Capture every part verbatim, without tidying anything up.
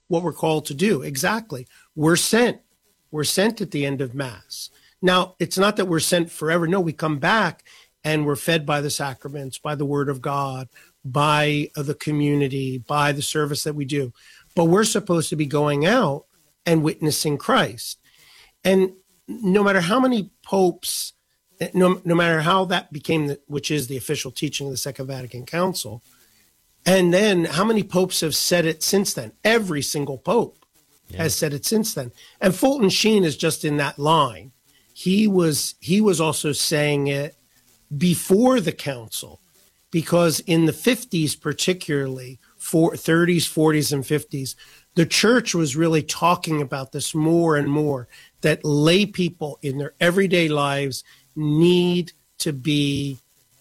what we're called to do. Exactly. We're sent. We're sent at the end of Mass. Now, it's not that we're sent forever. No, we come back and we're fed by the sacraments, by the Word of God, by the community, by the service that we do. But we're supposed to be going out and witnessing Christ. And no matter how many popes, no, no matter how that became, the, which is the official teaching of the Second Vatican Council, and then how many popes have said it since then? Every single pope yeah. has said it since then. And Fulton Sheen is just in that line. He was he was also saying it before the council, because in the fifties particularly, for thirties, forties, and fifties, the church was really talking about this more and more, that lay people in their everyday lives need to be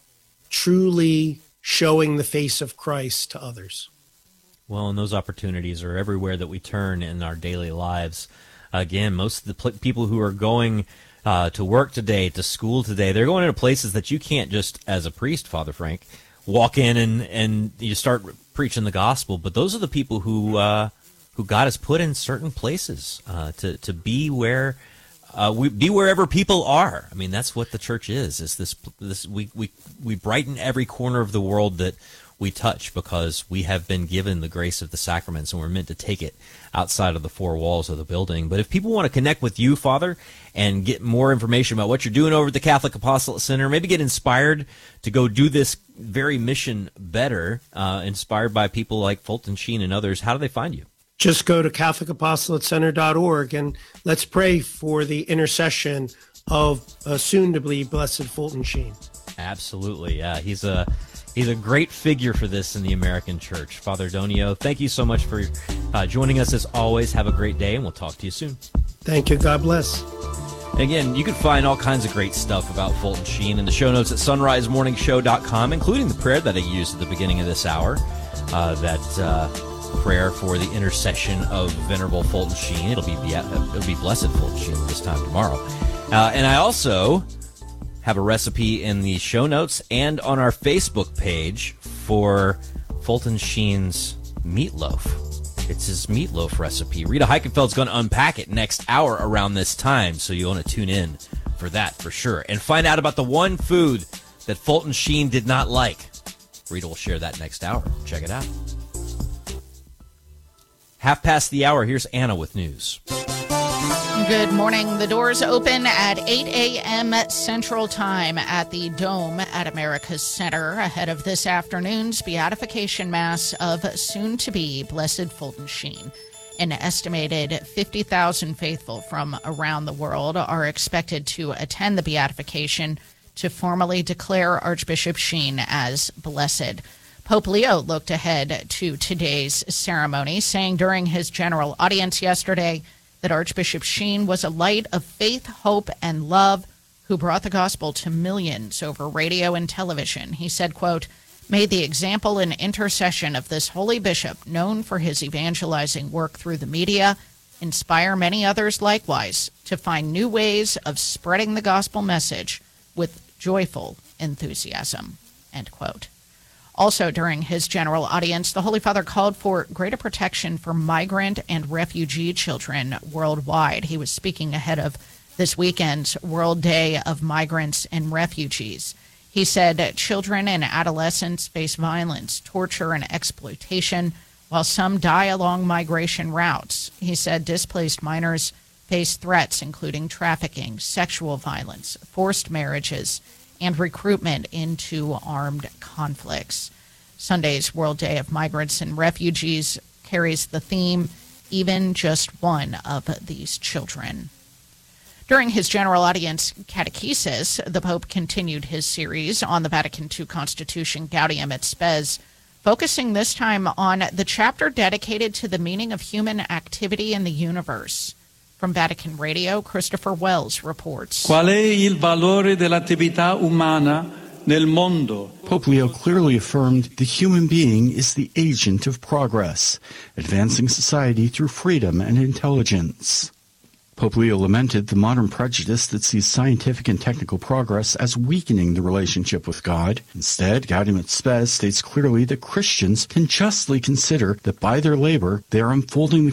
truly showing the face of Christ to others. Well, and those opportunities are everywhere that we turn in our daily lives. Again, most of the pl- people who are going uh, to work today, to school today, they're going into places that you can't just, as a priest, Father Frank, walk in and, and you start preaching the gospel. But those are the people who uh, who God has put in certain places uh, to, to be where Uh, we be wherever people are. I mean, that's what the church is. Is this this we we we brighten every corner of the world that we touch, because we have been given the grace of the sacraments, and we're meant to take it outside of the four walls of the building. But if people want to connect with you, Father, and get more information about what you're doing over at the Catholic Apostolate Center, maybe get inspired to go do this very mission better, uh, inspired by people like Fulton Sheen and others, how do they find you? Just go to Catholic Apostolate Center dot org and let's pray for the intercession of uh, soon-to-be Blessed Fulton Sheen. Absolutely, yeah. He's a he's a great figure for this in the American Church. Father Donio, thank you so much for uh, joining us as always. Have a great day, and we'll talk to you soon. Thank you. God bless. Again, you can find all kinds of great stuff about Fulton Sheen in the show notes at sunrise morning show dot com, including the prayer that I used at the beginning of this hour, uh, that... Uh, prayer for the intercession of Venerable Fulton Sheen. It'll be it'll be Blessed Fulton Sheen this time tomorrow. Uh, and I also have a recipe in the show notes and on our Facebook page for Fulton Sheen's meatloaf. It's his meatloaf recipe. Rita Heikenfeld's going to unpack it next hour around this time, so you want to tune in for that for sure. And find out about the one food that Fulton Sheen did not like. Rita will share that next hour. Check it out. Half past the hour, here's Anna with news. Good morning. The doors open at eight a.m. Central Time at the Dome at America's Center ahead of this afternoon's beatification mass of soon-to-be Blessed Fulton Sheen. An estimated fifty thousand faithful from around the world are expected to attend the beatification to formally declare Archbishop Sheen as blessed. Pope Leo looked ahead to today's ceremony, saying during his general audience yesterday that Archbishop Sheen was a light of faith, hope, and love who brought the gospel to millions over radio and television. He said, quote, "May the example and intercession of this holy bishop, known for his evangelizing work through the media, inspire many others likewise to find new ways of spreading the gospel message with joyful enthusiasm," end quote. Also during his general audience, the Holy Father called for greater protection for migrant and refugee children worldwide. He was speaking ahead of this weekend's World Day of Migrants and Refugees. He said children and adolescents face violence, torture, and exploitation, while some die along migration routes. He said displaced minors face threats including trafficking, sexual violence, forced marriages, and recruitment into armed conflicts. Sunday's World Day of Migrants and Refugees carries the theme, even just one of these children. During his general audience catechesis, the Pope continued his series on the Vatican two Constitution, Gaudium et Spes, focusing this time on the chapter dedicated to the meaning of human activity in the universe. From Vatican Radio, Christopher Wells reports. Qual è il valore dell'attività umana nel mondo? Pope Leo clearly affirmed the human being is the agent of progress, advancing society through freedom and intelligence. Pope Leo lamented the modern prejudice that sees scientific and technical progress as weakening the relationship with God. Instead, Gaudium et Spes states clearly that Christians can justly consider that by their labor they are unfolding the